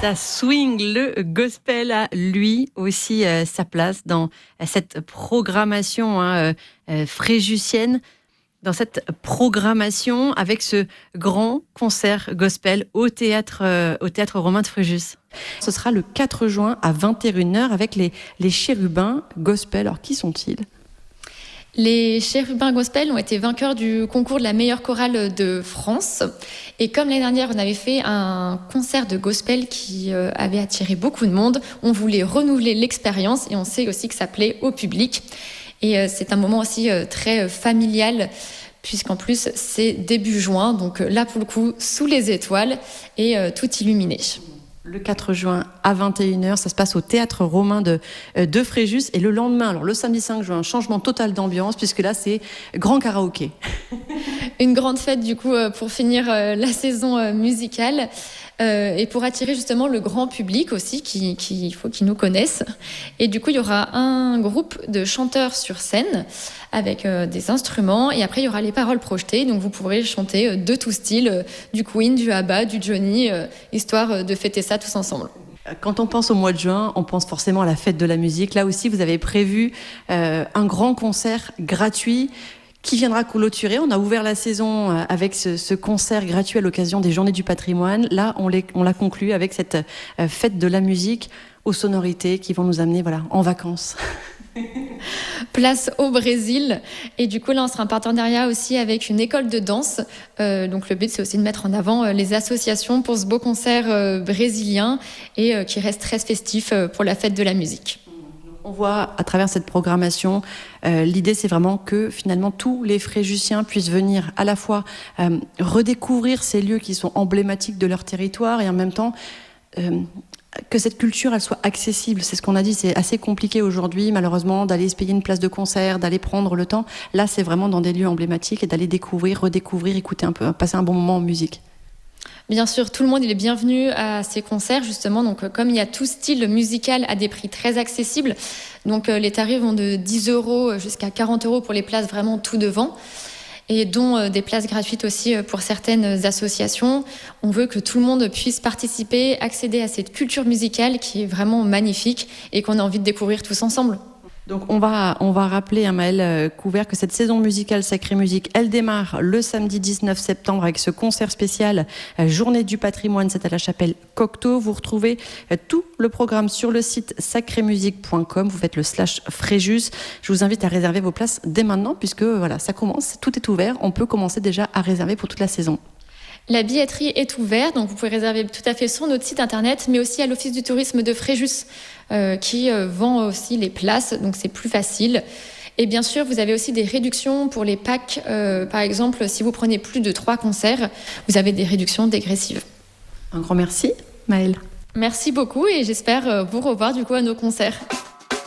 Ça swing, le gospel a lui aussi sa place dans cette programmation fréjussienne, dans cette programmation avec ce grand concert gospel au théâtre Romain de Fréjus. Ce sera le 4 juin à 21h avec les Chérubins Gospel. Alors qui sont-ils ? Les Chérubins Gospel ont été vainqueurs du concours de la meilleure chorale de France. Et comme l'année dernière, on avait fait un concert de gospel qui avait attiré beaucoup de monde, on voulait renouveler l'expérience et on sait aussi que ça plaît au public. Et c'est un moment aussi très familial, puisqu'en plus, c'est début juin. Donc là, pour le coup, sous les étoiles et tout illuminé. Le 4 juin à 21h, ça se passe au théâtre Romain de Fréjus. Et le lendemain, alors le samedi 5 juin, changement total d'ambiance, puisque là, c'est grand karaoké. Une grande fête, du coup, pour finir la saison musicale. Et pour attirer justement le grand public aussi, qu'il faut qu'ils nous connaissent. Et du coup, il y aura un groupe de chanteurs sur scène avec des instruments. Et après, il y aura les paroles projetées. Donc, vous pourrez chanter de tout style, du Queen, du ABBA, du Johnny, histoire de fêter ça tous ensemble. Quand on pense au mois de juin, on pense forcément à la fête de la musique. Là aussi, vous avez prévu un grand concert gratuit qui viendra clôturer. On a ouvert la saison avec ce concert gratuit à l'occasion des Journées du patrimoine. Là, on l'a conclu avec cette fête de la musique aux sonorités qui vont nous amener en vacances. Place au Brésil. Et du coup, là, on sera en partenariat aussi avec une école de danse. Donc, le but, c'est aussi de mettre en avant les associations pour ce beau concert brésilien et qui reste très festif pour la fête de la musique. On voit à travers cette programmation, l'idée c'est vraiment que finalement tous les Fréjusiens puissent venir à la fois redécouvrir ces lieux qui sont emblématiques de leur territoire et en même temps que cette culture elle soit accessible. C'est ce qu'on a dit, c'est assez compliqué aujourd'hui malheureusement d'aller se payer une place de concert, d'aller prendre le temps. Là c'est vraiment dans des lieux emblématiques et d'aller découvrir, redécouvrir, écouter un peu, passer un bon moment en musique. Bien sûr, tout le monde il est bienvenu à ces concerts justement. Donc, comme il y a tout style musical à des prix très accessibles, donc les tarifs vont de 10 € jusqu'à 40 € pour les places vraiment tout devant, et dont des places gratuites aussi pour certaines associations. On veut que tout le monde puisse participer, accéder à cette culture musicale qui est vraiment magnifique et qu'on a envie de découvrir tous ensemble. Donc on va rappeler à Maëlle Couvert que cette saison musicale Sacrée Musique, elle démarre le samedi 19 septembre avec ce concert spécial Journée du patrimoine, c'est à la chapelle Cocteau. Vous retrouvez tout le programme sur le site sacrémusique.com, vous faites le /Fréjus. Je vous invite à réserver vos places dès maintenant puisque ça commence, tout est ouvert, on peut commencer déjà à réserver pour toute la saison. La billetterie est ouverte, donc vous pouvez réserver tout à fait sur notre site internet, mais aussi à l'Office du tourisme de Fréjus qui vend aussi les places, donc c'est plus facile. Et bien sûr, vous avez aussi des réductions pour les packs. Par exemple, si vous prenez plus de 3 concerts, vous avez des réductions dégressives. Un grand merci, Maëlle. Merci beaucoup et j'espère vous revoir du coup à nos concerts.